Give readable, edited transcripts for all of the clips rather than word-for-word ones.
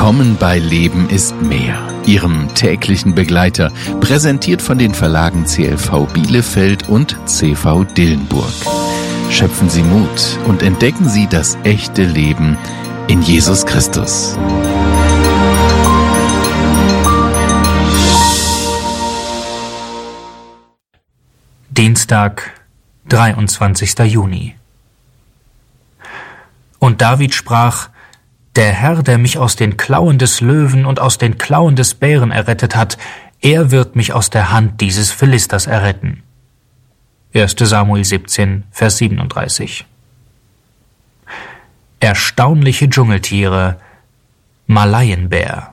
Willkommen bei Leben ist mehr, Ihrem täglichen Begleiter, präsentiert von den Verlagen CLV Bielefeld und CV Dillenburg. Schöpfen Sie Mut und entdecken Sie das echte Leben in Jesus Christus. Dienstag, 23. Juni. Und David sprach: Der Herr, der mich aus den Klauen des Löwen und aus den Klauen des Bären errettet hat, er wird mich aus der Hand dieses Philisters erretten. 1. Samuel 17, Vers 37. Erstaunliche Dschungeltiere, Malayenbär.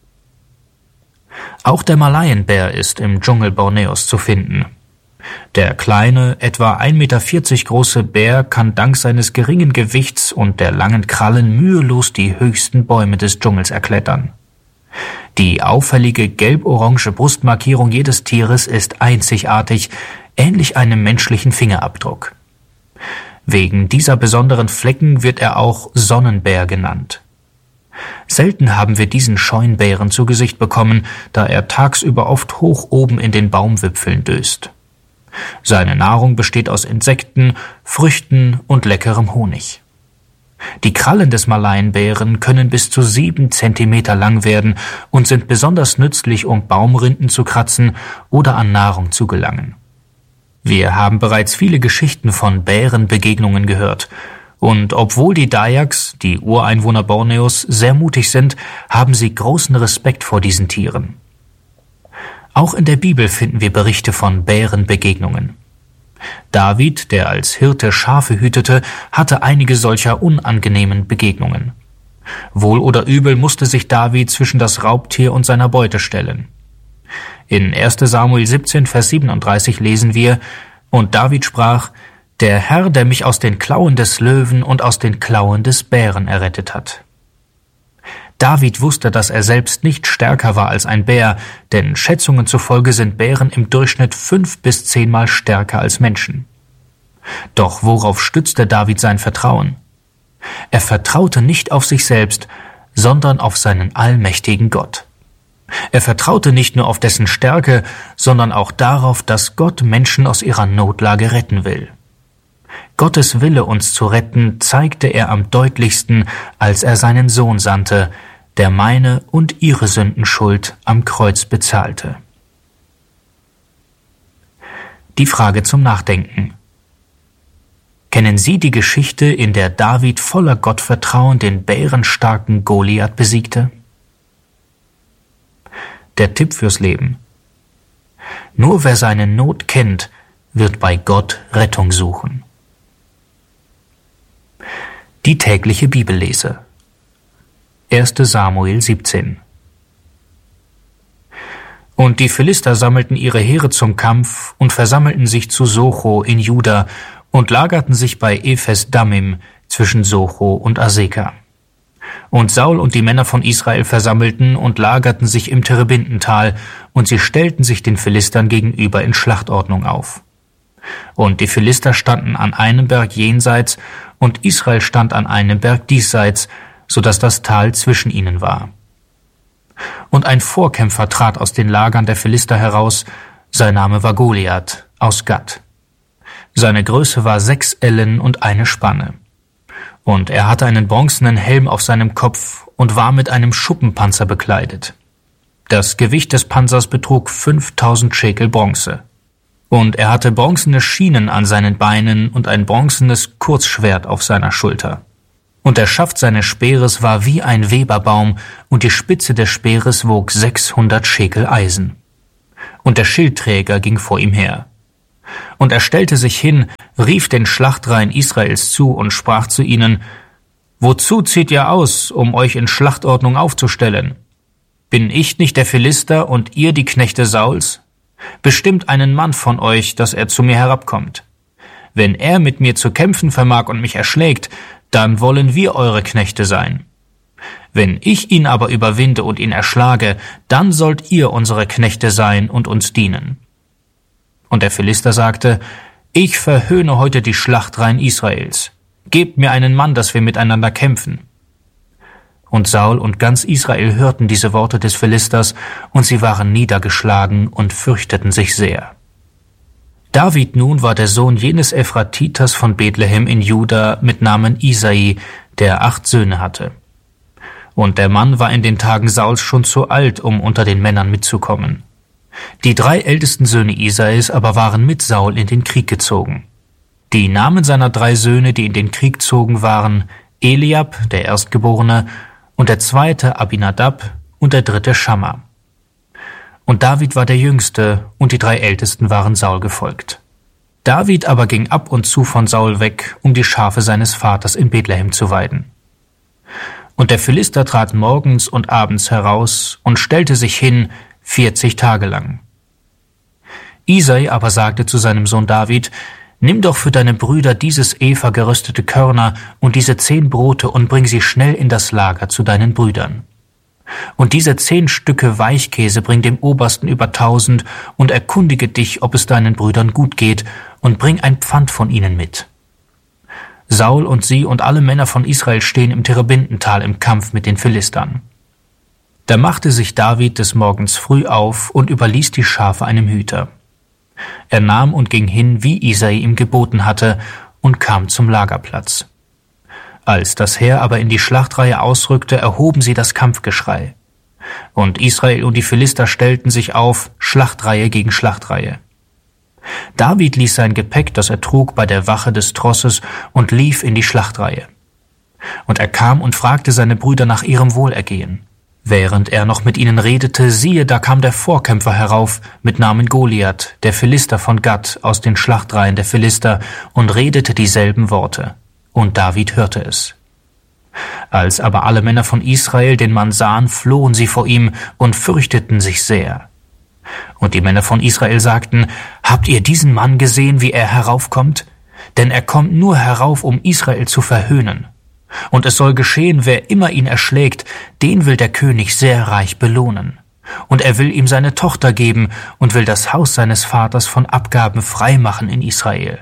Auch der Malayenbär ist im Dschungel Borneos zu finden. Der kleine, etwa 1,40 Meter große Bär kann dank seines geringen Gewichts und der langen Krallen mühelos die höchsten Bäume des Dschungels erklettern. Die auffällige gelb-orange Brustmarkierung jedes Tieres ist einzigartig, ähnlich einem menschlichen Fingerabdruck. Wegen dieser besonderen Flecken wird er auch Sonnenbär genannt. Selten haben wir diesen scheuen Bären zu Gesicht bekommen, da er tagsüber oft hoch oben in den Baumwipfeln döst. Seine Nahrung besteht aus Insekten, Früchten und leckerem Honig. Die Krallen des Malayenbären können bis zu 7 Zentimeter lang werden und sind besonders nützlich, um Baumrinden zu kratzen oder an Nahrung zu gelangen. Wir haben bereits viele Geschichten von Bärenbegegnungen gehört. Und obwohl die Dayaks, die Ureinwohner Borneos, sehr mutig sind, haben sie großen Respekt vor diesen Tieren. Auch in der Bibel finden wir Berichte von Bärenbegegnungen. David, der als Hirte Schafe hütete, hatte einige solcher unangenehmen Begegnungen. Wohl oder übel musste sich David zwischen das Raubtier und seiner Beute stellen. In 1. Samuel 17, Vers 37 lesen wir: Und David sprach: Der Herr, der mich aus den Klauen des Löwen und aus den Klauen des Bären errettet hat. David wusste, dass er selbst nicht stärker war als ein Bär, denn Schätzungen zufolge sind Bären im Durchschnitt 5 bis 10 Mal stärker als Menschen. Doch worauf stützte David sein Vertrauen? Er vertraute nicht auf sich selbst, sondern auf seinen allmächtigen Gott. Er vertraute nicht nur auf dessen Stärke, sondern auch darauf, dass Gott Menschen aus ihrer Notlage retten will. Gottes Wille, uns zu retten, zeigte er am deutlichsten, als er seinen Sohn sandte, der meine und ihre Sündenschuld am Kreuz bezahlte. Die Frage zum Nachdenken. Kennen Sie die Geschichte, in der David voller Gottvertrauen den bärenstarken Goliath besiegte? Der Tipp fürs Leben. Nur wer seine Not kennt, wird bei Gott Rettung suchen. Die tägliche Bibellese. 1. Samuel 17. Und die Philister sammelten ihre Heere zum Kampf und versammelten sich zu Socho in Juda und lagerten sich bei Ephes Dammim zwischen Socho und Aseka. Und Saul und die Männer von Israel versammelten und lagerten sich im Terebintental, und sie stellten sich den Philistern gegenüber in Schlachtordnung auf. Und die Philister standen an einem Berg jenseits, und Israel stand an einem Berg diesseits, so dass das Tal zwischen ihnen war. Und ein Vorkämpfer trat aus den Lagern der Philister heraus, sein Name war Goliath aus Gat. Seine Größe war 6 Ellen und 1 Spanne. Und er hatte einen bronzenen Helm auf seinem Kopf und war mit einem Schuppenpanzer bekleidet. Das Gewicht des Panzers betrug 5000 Schekel Bronze. Und er hatte bronzene Schienen an seinen Beinen und ein bronzenes Kurzschwert auf seiner Schulter. Und der Schaft seines Speeres war wie ein Weberbaum, und die Spitze des Speeres wog 600 Schekel Eisen. Und der Schildträger ging vor ihm her. Und er stellte sich hin, rief den Schlachtreihen Israels zu und sprach zu ihnen: Wozu zieht ihr aus, um euch in Schlachtordnung aufzustellen? Bin ich nicht der Philister und ihr die Knechte Sauls? Bestimmt einen Mann von euch, dass er zu mir herabkommt. Wenn er mit mir zu kämpfen vermag und mich erschlägt, dann wollen wir eure Knechte sein. Wenn ich ihn aber überwinde und ihn erschlage, dann sollt ihr unsere Knechte sein und uns dienen. Und der Philister sagte: Ich verhöhne heute die Schlachtreihen Israels. Gebt mir einen Mann, dass wir miteinander kämpfen. Und Saul und ganz Israel hörten diese Worte des Philisters, und sie waren niedergeschlagen und fürchteten sich sehr. David nun war der Sohn jenes Ephratiters von Bethlehem in Juda mit Namen Isai, der 8 Söhne hatte. Und der Mann war in den Tagen Sauls schon zu alt, um unter den Männern mitzukommen. Die 3 ältesten Söhne Isais aber waren mit Saul in den Krieg gezogen. Die Namen seiner 3 Söhne, die in den Krieg zogen, waren Eliab, der Erstgeborene, und der 2. Abinadab und der 3. Schamma. Und David war der Jüngste, und die 3 Ältesten waren Saul gefolgt. David aber ging ab und zu von Saul weg, um die Schafe seines Vaters in Bethlehem zu weiden. Und der Philister trat morgens und abends heraus und stellte sich hin 40 Tage lang. Isai aber sagte zu seinem Sohn David: Nimm doch für deine Brüder dieses Efa geröstete Körner und diese 10 Brote und bring sie schnell in das Lager zu deinen Brüdern. Und diese 10 Stücke Weichkäse bring dem Obersten über 1000 und erkundige dich, ob es deinen Brüdern gut geht, und bring ein Pfand von ihnen mit. Saul und sie und alle Männer von Israel stehen im Terebintental im Kampf mit den Philistern. Da machte sich David des Morgens früh auf und überließ die Schafe einem Hüter. Er nahm und ging hin, wie Isai ihm geboten hatte, und kam zum Lagerplatz. Als das Heer aber in die Schlachtreihe ausrückte, erhoben sie das Kampfgeschrei. Und Israel und die Philister stellten sich auf, Schlachtreihe gegen Schlachtreihe. David ließ sein Gepäck, das er trug, bei der Wache des Trosses und lief in die Schlachtreihe. Und er kam und fragte seine Brüder nach ihrem Wohlergehen. Während er noch mit ihnen redete, siehe, da kam der Vorkämpfer herauf mit Namen Goliath, der Philister von Gat, aus den Schlachtreihen der Philister, und redete dieselben Worte. Und David hörte es. Als aber alle Männer von Israel den Mann sahen, flohen sie vor ihm und fürchteten sich sehr. Und die Männer von Israel sagten: Habt ihr diesen Mann gesehen, wie er heraufkommt? Denn er kommt nur herauf, um Israel zu verhöhnen. Und es soll geschehen, wer immer ihn erschlägt, den will der König sehr reich belohnen. Und er will ihm seine Tochter geben und will das Haus seines Vaters von Abgaben frei machen in Israel.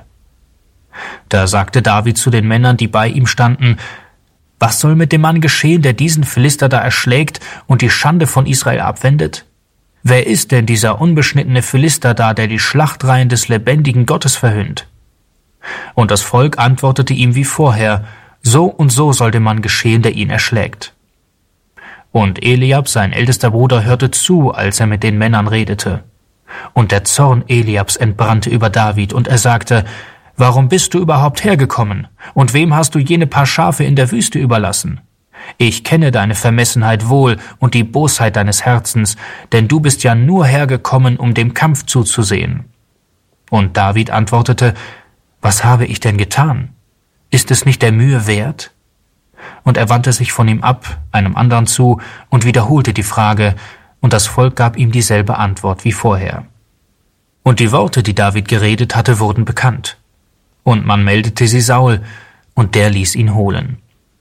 Da sagte David zu den Männern, die bei ihm standen: Was soll mit dem Mann geschehen, der diesen Philister da erschlägt und die Schande von Israel abwendet? Wer ist denn dieser unbeschnittene Philister da, der die Schlachtreihen des lebendigen Gottes verhöhnt? Und das Volk antwortete ihm wie vorher: So und so soll dem Mann geschehen, der ihn erschlägt. Und Eliab, sein ältester Bruder, hörte zu, als er mit den Männern redete. Und der Zorn Eliabs entbrannte über David, und er sagte: Warum bist du überhaupt hergekommen? Und wem hast du jene paar Schafe in der Wüste überlassen? Ich kenne deine Vermessenheit wohl und die Bosheit deines Herzens, denn du bist ja nur hergekommen, um dem Kampf zuzusehen. Und David antwortete: Was habe ich denn getan? Ist es nicht der Mühe wert? Und er wandte sich von ihm ab, einem anderen zu, und wiederholte die Frage, und das Volk gab ihm dieselbe Antwort wie vorher. Und die Worte, die David geredet hatte, wurden bekannt. Und man meldete sie Saul, und der ließ ihn holen.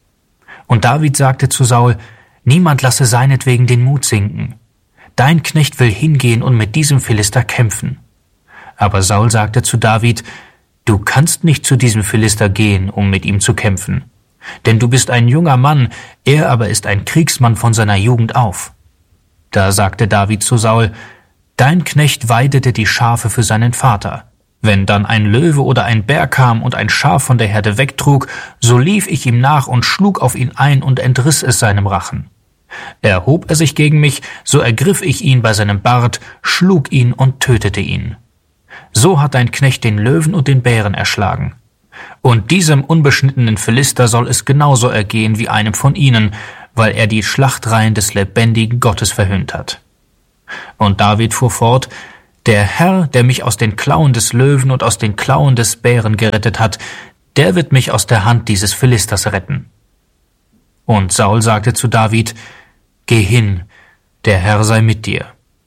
Und David sagte zu Saul: Niemand lasse seinetwegen den Mut sinken. Dein Knecht will hingehen und mit diesem Philister kämpfen. Aber Saul sagte zu David: Du kannst nicht zu diesem Philister gehen, um mit ihm zu kämpfen. Denn du bist ein junger Mann, er aber ist ein Kriegsmann von seiner Jugend auf. Da sagte David zu Saul: Dein Knecht weidete die Schafe für seinen Vater. Wenn dann ein Löwe oder ein Bär kam und ein Schaf von der Herde wegtrug, so lief ich ihm nach und schlug auf ihn ein und entriss es seinem Rachen. Erhob er sich gegen mich, so ergriff ich ihn bei seinem Bart, schlug ihn und tötete ihn. So hat dein Knecht den Löwen und den Bären erschlagen. Und diesem unbeschnittenen Philister soll es genauso ergehen wie einem von ihnen, weil er die Schlachtreihen des lebendigen Gottes verhöhnt hat. Und David fuhr fort: Der Herr, der mich aus den Klauen des Löwen und aus den Klauen des Bären gerettet hat, der wird mich aus der Hand dieses Philisters retten. Und Saul sagte zu David: Geh hin, der Herr sei mit dir.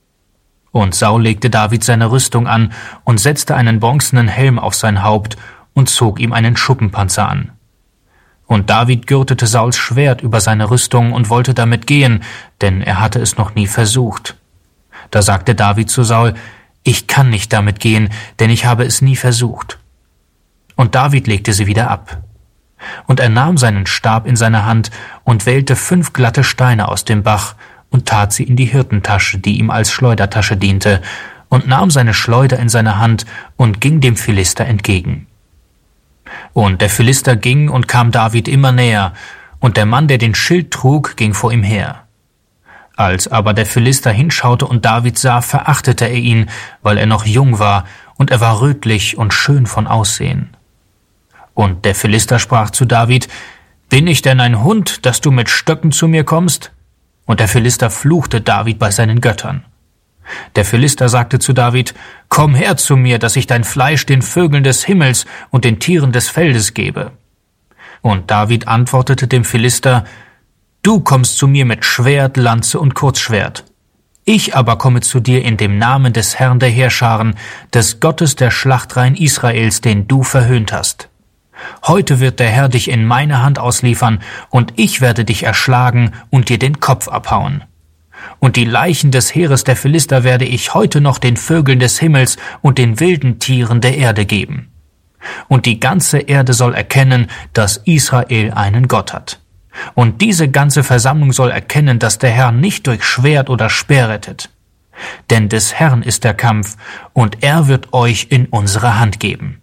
Und Saul legte David seine Rüstung an und setzte einen bronzenen Helm auf sein Haupt und zog ihm einen Schuppenpanzer an. Und David gürtete Sauls Schwert über seine Rüstung und wollte damit gehen, denn er hatte es noch nie versucht. Da sagte David zu Saul: Ich kann nicht damit gehen, denn ich habe es nie versucht. Und David legte sie wieder ab. Und er nahm seinen Stab in seine Hand und wählte 5 glatte Steine aus dem Bach und tat sie in die Hirtentasche, die ihm als Schleudertasche diente, und nahm seine Schleuder in seine Hand und ging dem Philister entgegen. Und der Philister ging und kam David immer näher, und der Mann, der den Schild trug, ging vor ihm her. Als aber der Philister hinschaute und David sah, verachtete er ihn, weil er noch jung war, und er war rötlich und schön von Aussehen. Und der Philister sprach zu David: »Bin ich denn ein Hund, dass du mit Stöcken zu mir kommst?« Und der Philister fluchte David bei seinen Göttern. Der Philister sagte zu David: »Komm her zu mir, dass ich dein Fleisch den Vögeln des Himmels und den Tieren des Feldes gebe.« Und David antwortete dem Philister: »Du kommst zu mir mit Schwert, Lanze und Kurzschwert. Ich aber komme zu dir in dem Namen des Herrn der Heerscharen, des Gottes der Schlachtreihen Israels, den du verhöhnt hast. Heute wird der Herr dich in meine Hand ausliefern, und ich werde dich erschlagen und dir den Kopf abhauen. Und die Leichen des Heeres der Philister werde ich heute noch den Vögeln des Himmels und den wilden Tieren der Erde geben. Und die ganze Erde soll erkennen, dass Israel einen Gott hat. Und diese ganze Versammlung soll erkennen, dass der Herr nicht durch Schwert oder Speer rettet. Denn des Herrn ist der Kampf, und er wird euch in unsere Hand geben.«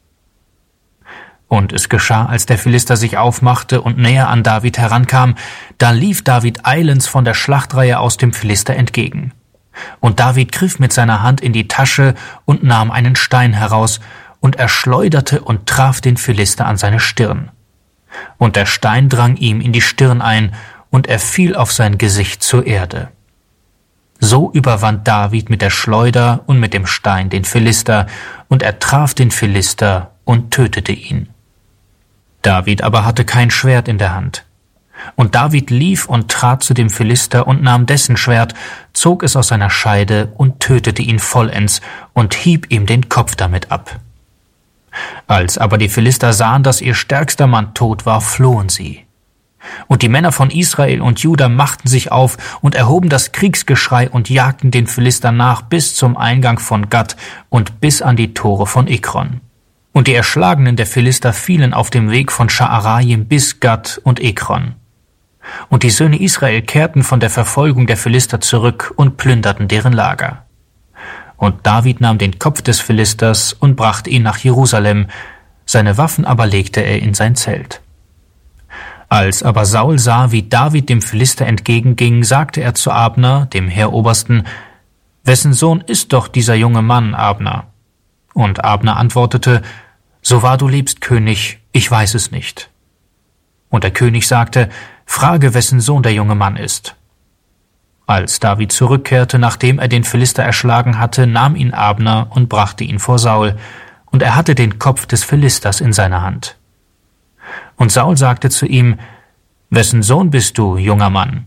Und es geschah, als der Philister sich aufmachte und näher an David herankam, da lief David eilends von der Schlachtreihe aus dem Philister entgegen. Und David griff mit seiner Hand in die Tasche und nahm einen Stein heraus, und er schleuderte und traf den Philister an seine Stirn. Und der Stein drang ihm in die Stirn ein, und er fiel auf sein Gesicht zur Erde. So überwand David mit der Schleuder und mit dem Stein den Philister, und er traf den Philister und tötete ihn. David aber hatte kein Schwert in der Hand. Und David lief und trat zu dem Philister und nahm dessen Schwert, zog es aus seiner Scheide und tötete ihn vollends und hieb ihm den Kopf damit ab. Als aber die Philister sahen, dass ihr stärkster Mann tot war, flohen sie. Und die Männer von Israel und Juda machten sich auf und erhoben das Kriegsgeschrei und jagten den Philistern nach bis zum Eingang von Gat und bis an die Tore von Ekron. Und die Erschlagenen der Philister fielen auf dem Weg von Scha'arajim bis Gat und Ekron. Und die Söhne Israel kehrten von der Verfolgung der Philister zurück und plünderten deren Lager. Und David nahm den Kopf des Philisters und brachte ihn nach Jerusalem, seine Waffen aber legte er in sein Zelt. Als aber Saul sah, wie David dem Philister entgegenging, sagte er zu Abner, dem Heerobersten: »Wessen Sohn ist doch dieser junge Mann, Abner?« Und Abner antwortete: »So wahr du lebst, König, ich weiß es nicht.« Und der König sagte: »Frage, wessen Sohn der junge Mann ist.« Als David zurückkehrte, nachdem er den Philister erschlagen hatte, nahm ihn Abner und brachte ihn vor Saul, und er hatte den Kopf des Philisters in seiner Hand. Und Saul sagte zu ihm: »Wessen Sohn bist du, junger Mann?«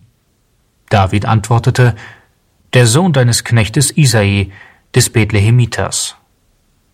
David antwortete: »Der Sohn deines Knechtes Isai, des Bethlehemiters.«